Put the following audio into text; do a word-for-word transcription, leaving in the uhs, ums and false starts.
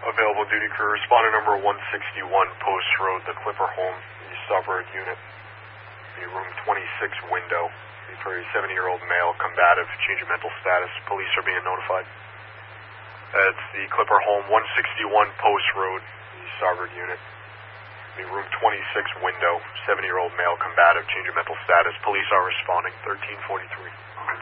Available duty crew, responder number one sixty-one, Post Road, the Clipper Home, the suburb unit, the room twenty-six window, for a seventy-year-old male, combative, change of mental status. Police are being notified. That's the Clipper Home, one sixty-one, Post Road, the suburb unit, the room twenty-six window, seventy-year-old male, combative, change of mental status. Police are responding, thirteen forty-three.